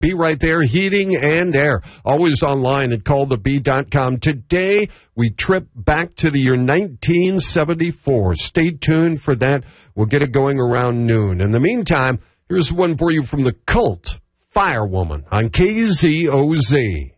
Be right there, heating and air. Always online at callthebee.com. Today, we trip back to the year 1974. Stay tuned for that. We'll get it going around noon. In the meantime, here's one for you from the Cult, Firewoman on KZOZ.